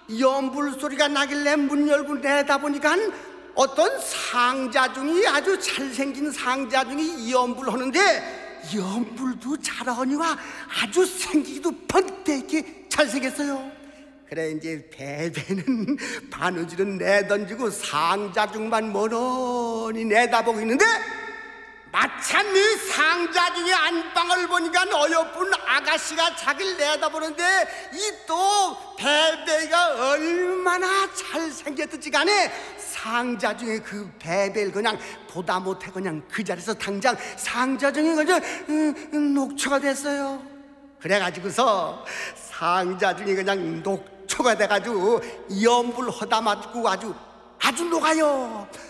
연불 소리가 나길래 문 열고 내다보니까 어떤 상자중이, 아주 잘생긴 상자중이 연불 하는데 연불도 잘하니와 아주 생기기도 번데게 잘생겼어요. 그래 이제 베베는 바느질은 내던지고 상자중만 머나니 내다보고 있는데 마침 이 상자중의 안방을 보니까 어여쁜 아가씨가 자기를 내다보는데 이 또 베베가 얼마나 잘생겼든지 간에 상자중에 그 베베를 그냥 보다 못해 그냥 그 자리에서 당장 상자중이 그냥 녹초가 됐어요. 그래가지고서 상자중이 그냥 녹초가 돼가지고 연불 허다 맞고 아주 녹아요.